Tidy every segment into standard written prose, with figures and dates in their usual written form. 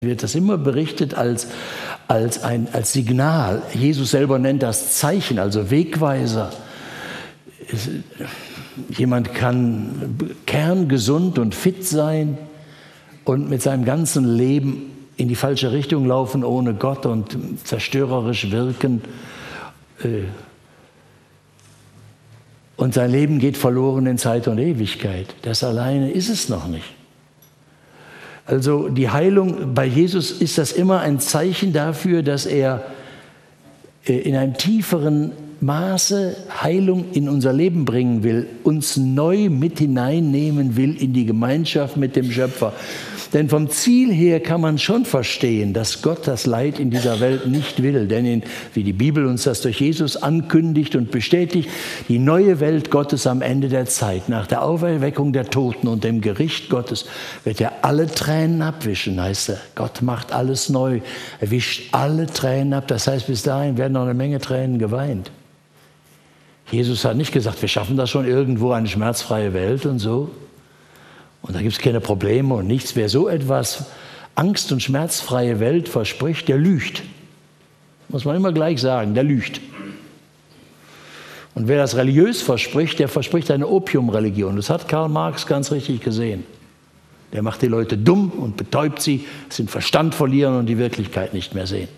wird das immer berichtet als Signal. Jesus selber nennt das Zeichen, also Wegweiser. Jemand kann kerngesund und fit sein und mit seinem ganzen Leben in die falsche Richtung laufen ohne Gott und zerstörerisch wirken. Und sein Leben geht verloren in Zeit und Ewigkeit. Das alleine ist es noch nicht. Also die Heilung bei Jesus ist das immer ein Zeichen dafür, dass er in einem tieferen Maße Heilung in unser Leben bringen will, uns neu mit hineinnehmen will in die Gemeinschaft mit dem Schöpfer. Denn vom Ziel her kann man schon verstehen, dass Gott das Leid in dieser Welt nicht will. Denn wie die Bibel uns das durch Jesus ankündigt und bestätigt, die neue Welt Gottes am Ende der Zeit, nach der Auferweckung der Toten und dem Gericht Gottes, wird er alle Tränen abwischen, heißt er. Gott macht alles neu, er wischt alle Tränen ab. Das heißt, bis dahin werden noch eine Menge Tränen geweint. Jesus hat nicht gesagt, wir schaffen das schon irgendwo, eine schmerzfreie Welt und so. Und da gibt es keine Probleme und nichts. Wer so etwas angst- und schmerzfreie Welt verspricht, der lügt. Muss man immer gleich sagen, der lügt. Und wer das religiös verspricht, der verspricht eine Opiumreligion. Das hat Karl Marx ganz richtig gesehen. Der macht die Leute dumm und betäubt sie, dass sie den Verstand verlieren und die Wirklichkeit nicht mehr sehen.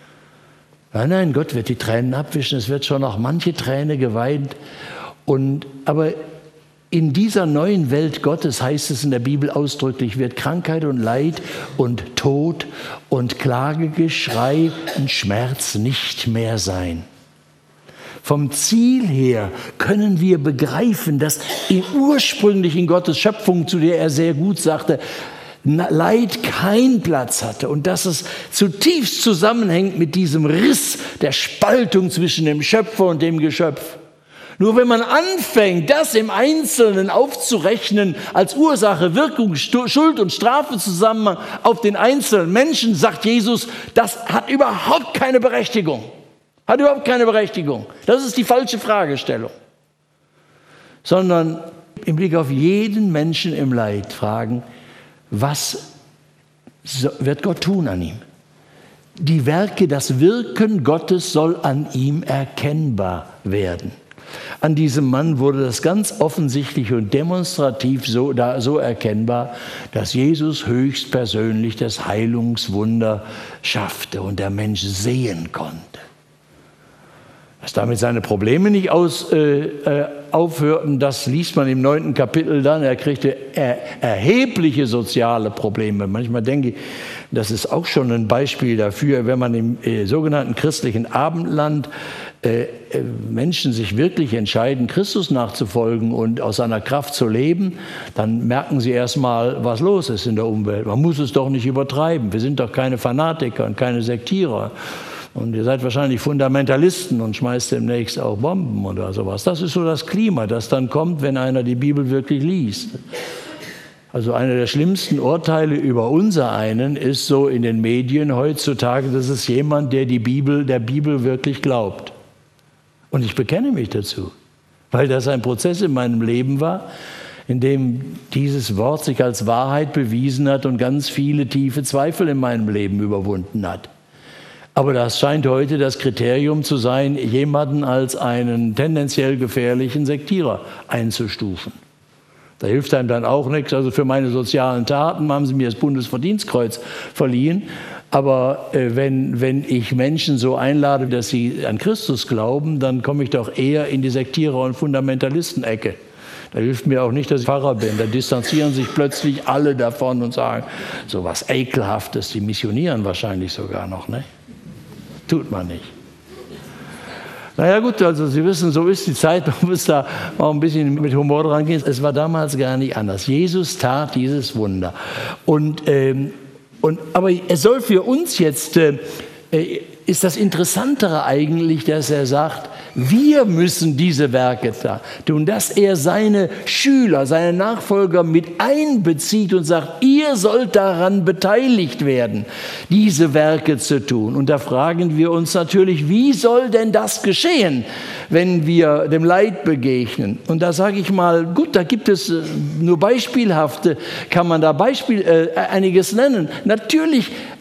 Nein, Gott wird die Tränen abwischen. Es wird schon auch manche Träne geweint. Aber in dieser neuen Welt Gottes, heißt es in der Bibel ausdrücklich, wird Krankheit und Leid und Tod und Klagegeschrei und Schmerz nicht mehr sein. Vom Ziel her können wir begreifen, dass ursprünglich in Gottes Schöpfung, zu der er sehr gut sagte, Leid keinen Platz hatte und dass es zutiefst zusammenhängt mit diesem Riss der Spaltung zwischen dem Schöpfer und dem Geschöpf. Nur wenn man anfängt, das im Einzelnen aufzurechnen, als Ursache, Wirkung, Schuld und Strafe zusammen auf den einzelnen Menschen, sagt Jesus, das hat überhaupt keine Berechtigung. Hat überhaupt keine Berechtigung. Das ist die falsche Fragestellung. Sondern im Blick auf jeden Menschen im Leid fragen, was wird Gott tun an ihm? Die Werke, das Wirken Gottes soll an ihm erkennbar werden. An diesem Mann wurde das ganz offensichtlich und demonstrativ so erkennbar, dass Jesus höchstpersönlich das Heilungswunder schaffte und der Mensch sehen konnte. Dass damit seine Probleme nicht aufhörten, das liest man im 9. Kapitel dann. Er kriegte erhebliche soziale Probleme. Manchmal denke ich, das ist auch schon ein Beispiel dafür, wenn man im sogenannten christlichen Abendland Menschen sich wirklich entscheiden, Christus nachzufolgen und aus seiner Kraft zu leben, dann merken sie erstmal, was los ist in der Umwelt. Man muss es doch nicht übertreiben. Wir sind doch keine Fanatiker und keine Sektierer. Und ihr seid wahrscheinlich Fundamentalisten und schmeißt demnächst auch Bomben oder sowas. Das ist so das Klima, das dann kommt, wenn einer die Bibel wirklich liest. Also einer der schlimmsten Urteile über unsereinen ist so in den Medien heutzutage, das ist jemand, der der Bibel wirklich glaubt. Und ich bekenne mich dazu, weil das ein Prozess in meinem Leben war, in dem dieses Wort sich als Wahrheit bewiesen hat und ganz viele tiefe Zweifel in meinem Leben überwunden hat. Aber das scheint heute das Kriterium zu sein, jemanden als einen tendenziell gefährlichen Sektierer einzustufen. Da hilft einem dann auch nichts. Also für meine sozialen Taten haben sie mir das Bundesverdienstkreuz verliehen. Aber wenn ich Menschen so einlade, dass sie an Christus glauben, dann komme ich doch eher in die Sektierer- und Fundamentalisten-Ecke. Da hilft mir auch nicht, dass ich Pfarrer bin. Da distanzieren sich plötzlich alle davon und sagen, so was Ekelhaftes, die missionieren wahrscheinlich sogar noch, ne? Tut man nicht. Naja gut, also Sie wissen, so ist die Zeit, man muss da auch ein bisschen mit Humor dran gehen. Es war damals gar nicht anders. Jesus tat dieses Wunder. Aber er soll für uns jetzt ist das Interessantere eigentlich, dass er sagt, wir müssen diese Werke tun, dass er seine Schüler, seine Nachfolger mit einbezieht und sagt, ihr sollt daran beteiligt werden, diese Werke zu tun. Und da fragen wir uns natürlich, wie soll denn das geschehen, wenn wir dem Leid begegnen? Und da sage ich mal, gut, da gibt es nur beispielhafte, kann man da einiges nennen. Natürlich